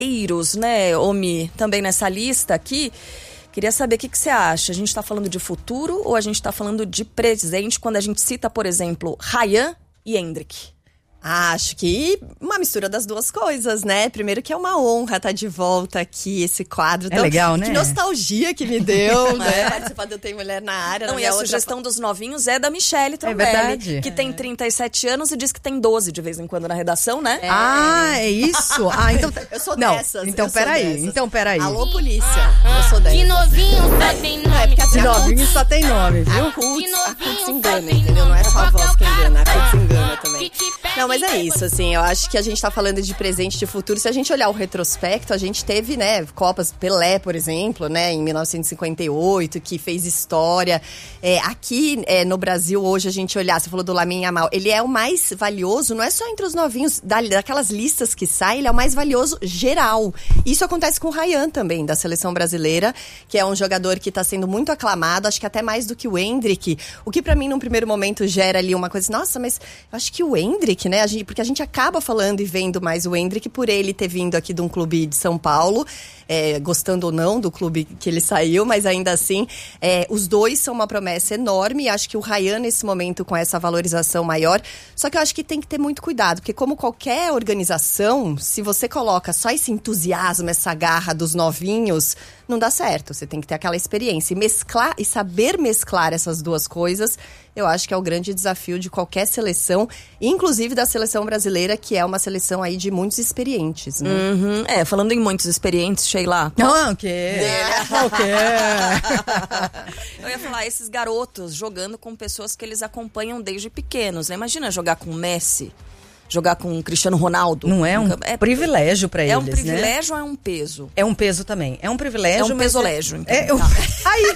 né, Omi, também nessa lista aqui. Queria saber o que você acha. A gente está falando de futuro ou a gente está falando de presente quando a gente cita, por exemplo, Ryan e Endrick? Acho que uma mistura das duas coisas, né? Primeiro que é uma honra estar de volta aqui, esse quadro. É legal, né? Que nostalgia que me deu, né? Participar do Tem Mulher na Área. Não, e a sugestão dos novinhos é da Michele também. É verdade. Que tem 37 anos e diz que tem 12 de vez em quando na redação, né? É isso? Então... Eu sou não, dessas. Então, peraí. Alô, polícia. Eu sou dessas. De novinho só tem nome. De novinho só tem nome, viu? A CUT se engana, entendeu? Não é só a voz que engana, a CUT se engana também. Não, mas é isso, assim, eu acho que a gente tá falando de presente, de futuro. Se a gente olhar o retrospecto, a gente teve, né, Copas Pelé, por exemplo, né, em 1958, que fez história. Aqui no Brasil, hoje, a gente olhar, você falou do Lamine Yamal, ele é o mais valioso, não é só entre os novinhos, daquelas listas que saem, ele é o mais valioso geral. Isso acontece com o Ryan também, da seleção brasileira, que é um jogador que tá sendo muito aclamado, acho que até mais do que o Endrick, o que pra mim, num primeiro momento, gera ali uma coisa, nossa, mas eu acho que o Endrick, né, porque a gente acaba falando e vendo mais o Endrick por ele ter vindo aqui de um clube de São Paulo, gostando ou não do clube que ele saiu, mas ainda assim, os dois são uma promessa enorme, e acho que o Ryan nesse momento com essa valorização maior, só que eu acho que tem que ter muito cuidado, porque como qualquer organização, se você coloca só esse entusiasmo, essa garra dos novinhos, não dá certo, você tem que ter aquela experiência, e saber mesclar essas duas coisas, eu acho que é o grande desafio de qualquer seleção, inclusive da seleção brasileira, que é uma seleção aí de muitos experientes, né? Uhum. Falando em muitos experientes, Sheila. Não, o quê? O quê? Eu ia falar, esses garotos jogando com pessoas que eles acompanham desde pequenos, né? Imagina jogar com o Messi, jogar com o Cristiano Ronaldo. Não é um privilégio pra eles, né? É um privilégio ou é um peso? É um peso também. É um privilégio, é um pesolégio, então. Aí!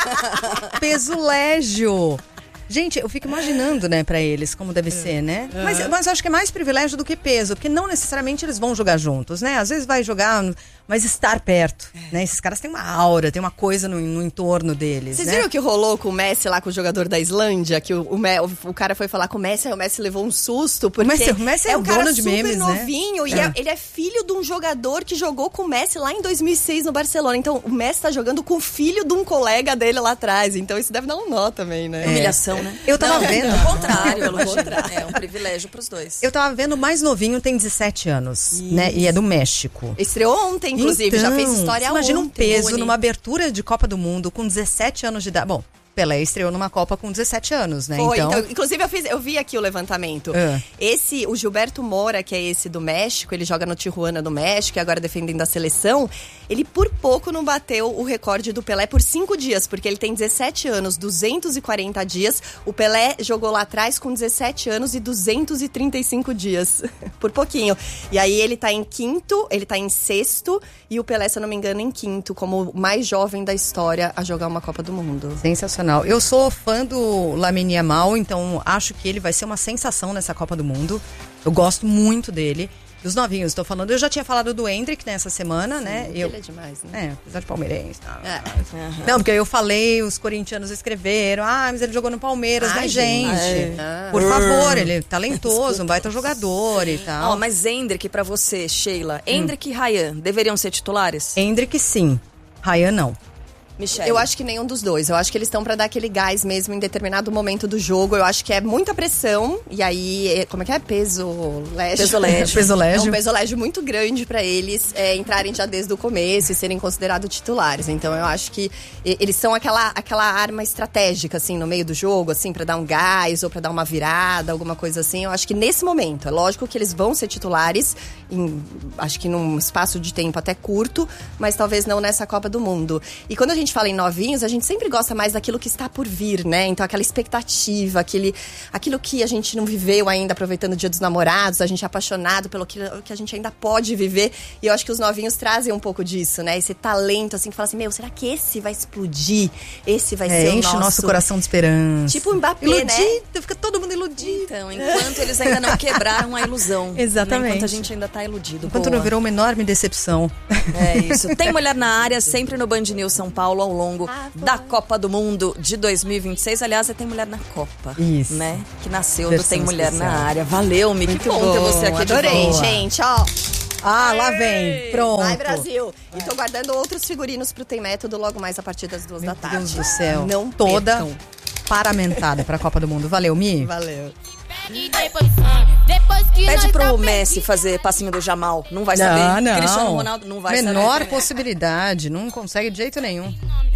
Pesolégio! Gente, eu fico imaginando, né, pra eles como deve ser, né? Mas eu acho que é mais privilégio do que peso, porque não necessariamente eles vão jogar juntos, né? Às vezes vai jogar, mas estar perto, né? Esses caras têm uma aura, tem uma coisa no entorno deles, Vocês né? viram o que rolou com o Messi lá, com o jogador da Islândia? Que o cara foi falar com o Messi, aí o Messi levou um susto, porque o Messi é um cara dono de super memes, novinho, né? E ele é filho de um jogador que jogou com o Messi lá em 2006 no Barcelona. Então, o Messi tá jogando com o filho de um colega dele lá atrás. Então, isso deve dar um nó também, né? Humilhação, né? Eu tava vendo. Pelo contrário, é um privilégio pros dois. Eu tava vendo o mais novinho, tem 17 anos, né? E é do México. Estreou ontem, inclusive, já fez história imagina ontem. Imagina um peso numa abertura de Copa do Mundo com 17 anos de idade. Bom, Pelé estreou numa Copa com 17 anos, né? Foi, então inclusive eu vi aqui o levantamento. O Gilberto Moura, que é esse do México, ele joga no Tijuana do México e agora defendendo a seleção, ele por pouco não bateu o recorde do Pelé por 5 dias, porque ele tem 17 anos, 240 dias. O Pelé jogou lá atrás com 17 anos e 235 dias. Por pouquinho. E aí ele tá em quinto, ele tá em sexto, e o Pelé, se eu não me engano, em quinto, como o mais jovem da história a jogar uma Copa do Mundo. Sensacional. Eu sou fã do Lamine Yamal, então acho que ele vai ser uma sensação nessa Copa do Mundo. Eu gosto muito dele. Dos novinhos, estou falando. Eu já tinha falado do Endrick nessa semana, né? Ele é demais, né? Apesar de palmeirense. Não, porque eu falei, os corintianos escreveram, mas ele jogou no Palmeiras, né, gente? Por favor, ele é talentoso, um baita jogador e tal. Mas Endrick, pra você, Sheila, Endrick e Ryan deveriam ser titulares? Endrick, sim. Ryan, não. Michele. Eu acho que nenhum dos dois. Eu acho que eles estão pra dar aquele gás mesmo em determinado momento do jogo. Eu acho que é muita pressão. E aí, como é que é? Pesolégio. É um pesolégio muito grande pra eles entrarem já desde o começo e serem considerados titulares. Então eu acho que eles são aquela arma estratégica, assim, no meio do jogo, assim, pra dar um gás ou pra dar uma virada, alguma coisa assim. Eu acho que nesse momento, é lógico que eles vão ser titulares, acho que num espaço de tempo até curto, mas talvez não nessa Copa do Mundo. E quando a gente fala em novinhos, a gente sempre gosta mais daquilo que está por vir, né? Então aquela expectativa, aquilo que a gente não viveu ainda, aproveitando o Dia dos Namorados, a gente é apaixonado pelo que a gente ainda pode viver. E eu acho que os novinhos trazem um pouco disso, né? Esse talento, assim, que fala assim, será que esse vai explodir? Esse vai ser o enche o nosso coração de esperança. Tipo o Mbappé, iludido, né? Fica todo mundo iludido. Então, enquanto eles ainda não quebraram a ilusão. Exatamente. Né? Enquanto a gente ainda tá iludido. Enquanto não virou uma enorme decepção. É isso. Tem Mulher na Área, sempre no Band News São Paulo, ao longo da Copa do Mundo de 2026. Aliás, Tem Mulher na Copa. Isso. Né? Que nasceu Versão do Tem Mulher especial. na Área. Valeu, Mi. Que bom ter você aqui Adorei, de volta. gente. Ó. Ah, lá vem. Pronto. Vai, Brasil. E tô guardando outros figurinos pro Tem Método logo mais a partir das 2 da tarde. Meu Deus do céu. Não toda percam. paramentada pra Copa do Mundo. Valeu, Mi. Valeu. Pede pro Messi fazer passinho do Jamal. Não vai saber. Não. Cristiano Ronaldo não vai saber. Menor possibilidade. Não consegue de jeito nenhum.